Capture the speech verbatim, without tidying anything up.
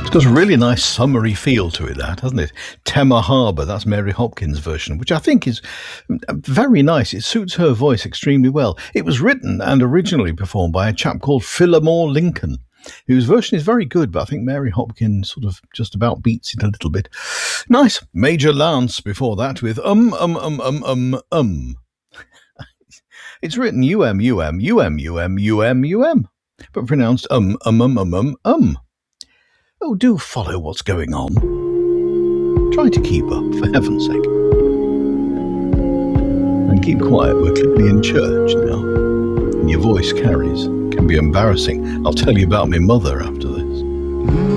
It's got a really nice summery feel to it, that, hasn't it? Tema Harbour, that's Mary Hopkins' version, which I think is very nice. It suits her voice extremely well. It was written and originally performed by a chap called Phillimore Lincoln, whose version is very good, but I think Mary Hopkins sort of just about beats it a little bit. Nice. Major Lance before that with um, um, um, um, um, um. It's written U M, U M, U M, U M, U M, U M, but pronounced um, um, um, um, um, um. Oh, do follow what's going on. Try to keep up, for heaven's sake. And keep quiet, we're clearly in church now. And your voice carries. It can be embarrassing. I'll tell you about my mother after this.